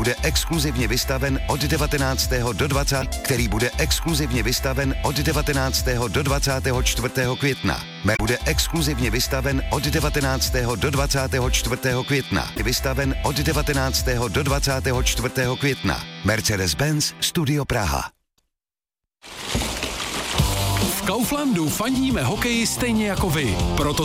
bude exkluzivně vystaven od 19. do 20. který bude exkluzivně vystaven od 19. do 24. května. Bude exkluzivně vystaven od 19. do 24. května. Vystaven od 19. do 24. května. Mercedes-Benz Studio Praha. V Kauflandu fandíme hokeji stejně jako vy.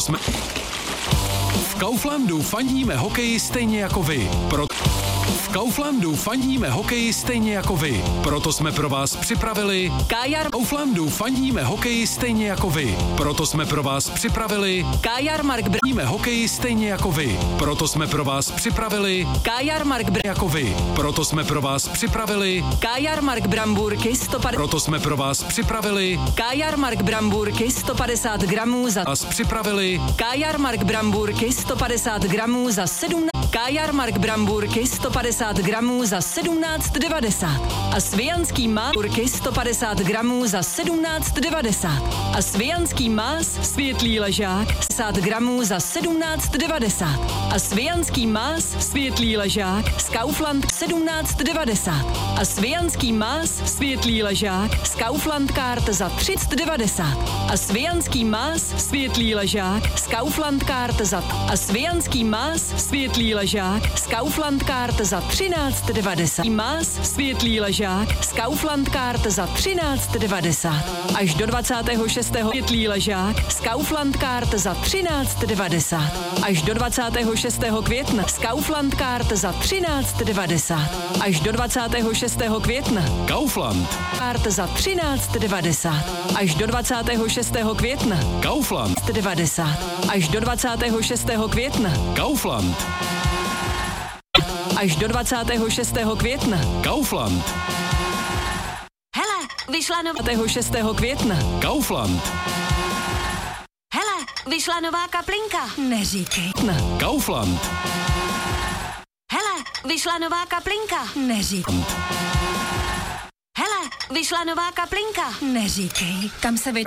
V Kauflandu fandíme hokeji stejně jako vy. V Kauflandu fandíme hokeji stejně jako vy. Proto jsme pro vás připravili Kauflandu fandíme hokeji stejně jako vy. Proto jsme pro vás připravili fandíme hokeji stejně jako vy. Proto jsme pro vás připravili jako vy. Proto jsme pro vás připravili Kajarmark Bramburky 150. Proto jsme pro vás připravili Kajarmark Bramburky 150 gramů za připravili Kajarmark Bramburky 150 gramů za 17. Kajarmark Bramburky 150 gramů za 17,90 a Svijanský más burky 150 gramů za 17,90 a Svijanský más světlý ležák 50 gramů za 17,90 a Svijanský más světlý ležák z Kaufland 17,90 a Svijanský más světlý ležák z Kaufland Card za 30,90 a Svijanský más světlý ležák z Kaufland Card za a Svijanský más světlý ležák z Kaufland Card za 13,90. Más světlý ležák z Kaufland Card za 13,90. Až do 26. světlý ležák z Kaufland Card za 13,90. Až do 26. května z Kaufland Card za 13,90. Až do 26. května Kaufland Card za 13,90. Až do 26. května Kaufland 90. Až do 26. května Kaufland až do 26. května Kaufland Hele, vyšla nová 6. května Kaufland Hele, vyšla nová kaplinka. Neříkej. Kaufland Hele, vyšla nová kaplinka. Neříkej. Hele, vyšla nová kaplinka. Neříkej. Kam se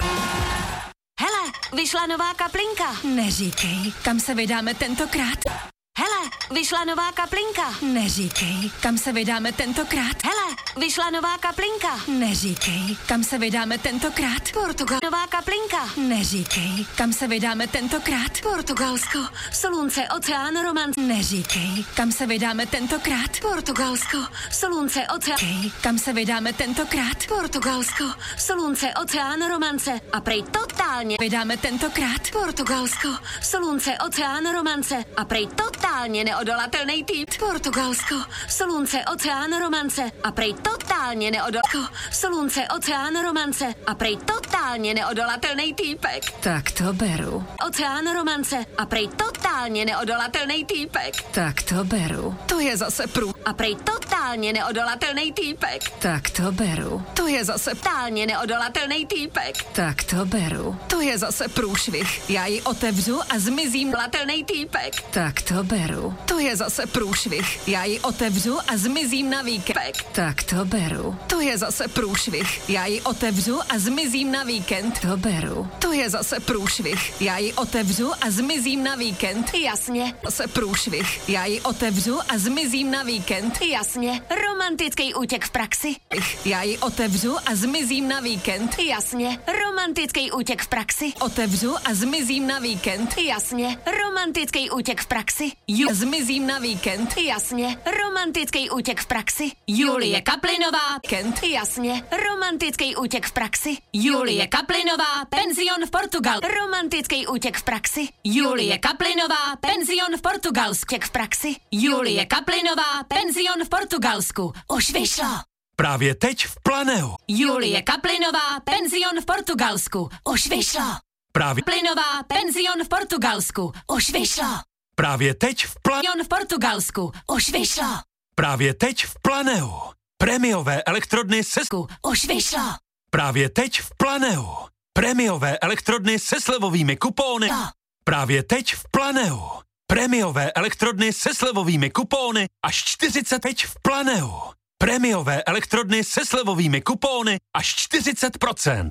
Hele, vyšla nová kaplinka. Neříkej. Kam se vydáme tentokrát? Hele, vyšla nová kaplinka. Neříkej. Kam se vydáme tentokrát? Hele, vyšla nová kaplinka. Neříkej. Kam se vydáme tentokrát? Portugal. Nová kaplinka. Neříkej. Kam se vydáme tentokrát? Portugalsko. Solunce, oceán, romance. Neříkej. Kam se vydáme tentokrát? Portugalsko. Solunce, oceán. Kam se vydáme tentokrát? Portugalsko. Solunce, oceán, romance. A prej totálně vydáme tentokrát? Portugalsko. Solunce, oceán, romance. A prej totálně neodolatelný typ. Portugalsko. Solunce, oceán, romance. A prej totálně Solunce, oceán, romance. A prej totálně neodolatelný týpek. Tak to beru. Oceán, romance. A prej totálně neodolatelný týpek. Tak to beru. To je zase a prej totálně neodolatelný týpek. Tak to beru. To je zase totálně neodolatelný týpek. Tak to beru. To je zase průšvih. Já ji otevřu a zmizím. Latelný týpek. Tak to beru. To je zase průšvih. Já ji otevřu a zmizím na víkend. Tak to beru. To je zase průšvih. Já ji otevřu a zmizím na víkend. To beru. To je zase průšvih. Já ji otevřu a zmizím na víkend. Jasně. Zase průšvih. Já ji otevřu a zmizím na víkend. Jasně. Romantický útěk v praxi. Já ji otevřu a zmizím na víkend. Jasně. Romantický útěk v praxi. Otevřu a zmizím na víkend. Jasně. Romantický útěk v praxi. Zmizím na víkend. Jasně. Romantický útěk v praxi. Julie Kaplinová. Kent. Jasně. Romantický útěk v praxi. Julie Kaplinová. Penzion v Portugal. Romantický útěk v praxi. Julie Kaplinová. Penzion v Portugalsku. Útěk v praxi. Julie Kaplinová. Penzion v Portugalsku. Už vyšlo. Právě teď v Planeu. Julie Kaplinová. Penzion v Portugalsku. Už vyšlo. Právě Kaplinová. Penzion v Portugalsku. Už vyšlo. Právě teď v Penzion v Portugalsku. Už vyšlo. Právě teď v Planeu. Prémiové elektrodny se Už vyšlo. Právě teď v Planeu. Prémiové elektrodny se slevovými kupóny. Právě teď v Planeu. Prémiové elektrodny se slevovými kupóny až 45 v Planeu. Prémiové elektrodny se slevovými kupóny až 40%.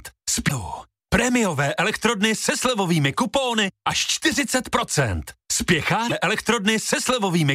Prémiové elektrodny se slevovými kupóny až 40%. Spěchá elektrodny se slevovými